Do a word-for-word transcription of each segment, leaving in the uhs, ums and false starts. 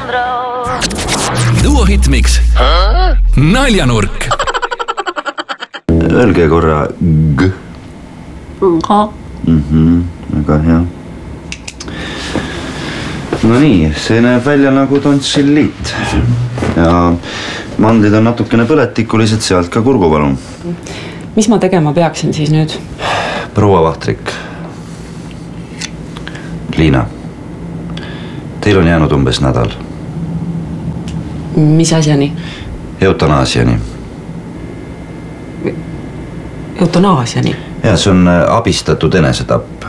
Duo Hitmix Naljanurk. Öelge korra G. Ga. Mhm, väga hea. No nii, see näeb välja nagu tonssilliit. Ja mandlid on natukene põletikulised, sealt ka kurgu palun. Mis ma tegema peaksin siis nüüd? Proua Vahtrik. Liina, teil on jäänud umbes nädal. Mis asjani? Eutanaasiani. Eutanaasiani? Ja, see on abistatud enesetapp.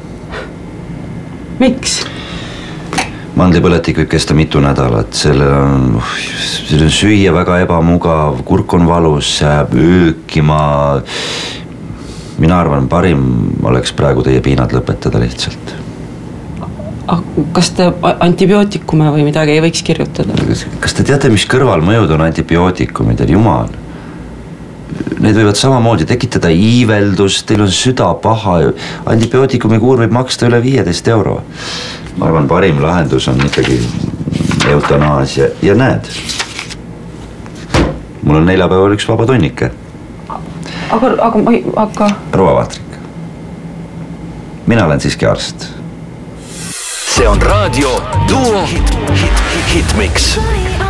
Miks? Mandlipõletik võib kesta mitu nädalat. Selle on, selle on süüa väga ebamugav, kurk on valus, jääb öökima. Mina arvan, parim oleks praegu teie piinad lõpetada lihtsalt. Kas te antibiootikume või midagi ei võiks kirjutada? Kas te teate, mis kõrvalmõjud on antibiootikumidel? Jumal. Need võivad samamoodi tekitada iiveldust, teil on süda paha. Antibiootikumi kuur võib maksta üle viieteist euro. Ma arvan, parim lahendus on ikkagi eutanaasia. Ja näed, mul on neljapäeval üks vaba tonnike. Aga, aga, ma ei, aga... Proua Vahtrik. Mina olen siiski arst. See on raadio Duo Hitmix.